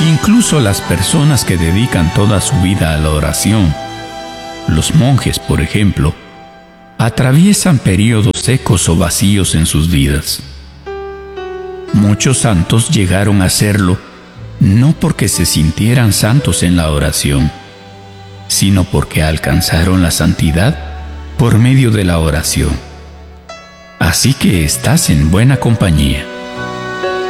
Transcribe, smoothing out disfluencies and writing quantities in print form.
Incluso las personas que dedican toda su vida a la oración, los monjes, por ejemplo, atraviesan periodos secos o vacíos en sus vidas. Muchos santos llegaron a serlo no porque se sintieran santos en la oración, sino porque alcanzaron la santidad por medio de la oración. Así que estás en buena compañía.